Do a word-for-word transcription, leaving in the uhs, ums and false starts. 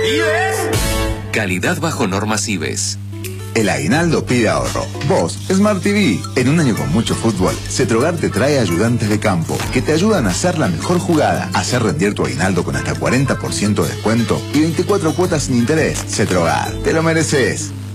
¿Ibes? Calidad bajo normas Ibes. El aguinaldo pide ahorro. Vos, Smart T V. En un año con mucho fútbol, Cetrogar te trae ayudantes de campo que te ayudan a hacer la mejor jugada, a hacer rendir tu aguinaldo con hasta cuarenta por ciento de descuento y veinticuatro cuotas sin interés. Cetrogar, te lo mereces.